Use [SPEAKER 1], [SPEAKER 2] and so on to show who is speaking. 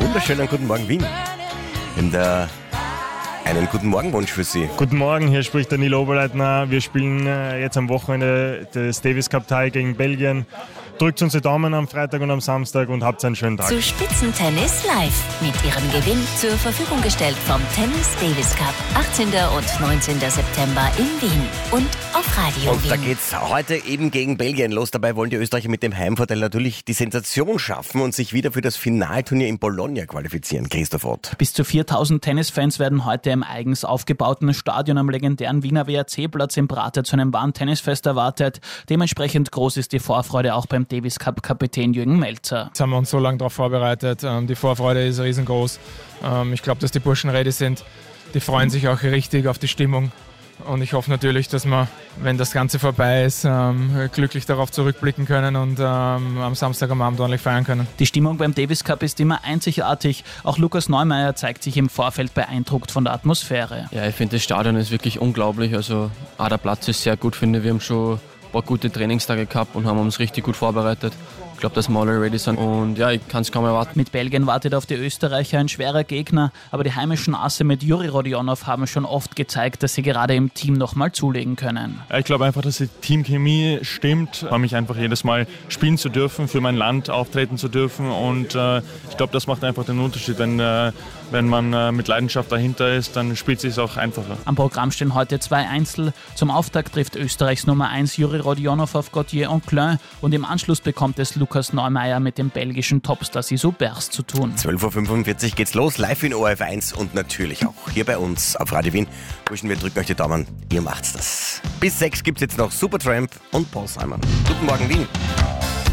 [SPEAKER 1] wunderschönen guten Morgen, Wien. In der einen guten Morgenwunsch für Sie.
[SPEAKER 2] Guten Morgen, hier spricht der Nilo Oberleitner. Wir spielen jetzt am Wochenende das Davis Cup Tie gegen Belgien. Drückt uns die Daumen am Freitag und am Samstag und habt einen schönen Tag.
[SPEAKER 3] Zu Spitzentennis live mit Ihrem Gewinn zur Verfügung gestellt vom Tennis Davis Cup. 18. und 19. September in Wien und auf Radio
[SPEAKER 1] Und
[SPEAKER 3] Wien.
[SPEAKER 1] da geht's heute eben gegen Belgien los. Dabei wollen die Österreicher mit dem Heimvorteil natürlich die Sensation schaffen und sich wieder für das Finalturnier in Bologna qualifizieren. Christoph Ott.
[SPEAKER 4] Bis zu 4000 Tennisfans werden heute im eigens aufgebauten Stadion am legendären Wiener WRC-Platz im Prater zu einem wahren Tennisfest erwartet. Dementsprechend groß ist die Vorfreude auch beim Davis Cup-Kapitän Jürgen Melzer.
[SPEAKER 5] Jetzt haben wir uns so lange darauf vorbereitet. Die Vorfreude ist riesengroß. Ich glaube, dass die Burschen ready sind. Die freuen sich auch richtig auf die Stimmung. Und ich hoffe natürlich, dass wir, wenn das Ganze vorbei ist, glücklich darauf zurückblicken können und am Samstag am Abend ordentlich feiern können.
[SPEAKER 4] Die Stimmung beim Davis Cup ist immer einzigartig. Auch Lukas Neumeier zeigt sich im Vorfeld beeindruckt von der Atmosphäre.
[SPEAKER 6] Ja, ich finde, das Stadion ist wirklich unglaublich. Also auch der Platz ist sehr gut, finde ich. Wir haben schon ein paar gute Trainingstage gehabt und haben uns richtig gut vorbereitet. Ich glaube, dass wir alle ready sind und ja, ich kann es kaum erwarten.
[SPEAKER 4] Mit Belgien wartet auf die Österreicher ein schwerer Gegner, aber die heimischen Asse mit Juri Rodionov haben schon oft gezeigt, dass sie gerade im Team nochmal zulegen können.
[SPEAKER 2] Ich glaube einfach, dass die Teamchemie stimmt. Ich freue mich einfach jedes Mal spielen zu dürfen, für mein Land auftreten zu dürfen und ich glaube, das macht einfach den Unterschied. Wenn man mit Leidenschaft dahinter ist, dann spielt es sich auch einfacher.
[SPEAKER 4] Am Programm stehen heute 2 Einzel. Zum Auftakt trifft Österreichs Nummer 1 Juri Rodionov auf Gauthier und Klein und im Anschluss bekommt es Lukas Neumeier mit dem belgischen Topstar Siso Bers zu tun.
[SPEAKER 1] 12.45 Uhr geht's los, live in ORF1 und natürlich auch hier bei uns auf Radio Wien. Burschen, wir drücken euch die Daumen, ihr macht's das. Bis 6 gibt's jetzt noch Supertramp und Paul Simon. Guten Morgen, Wien.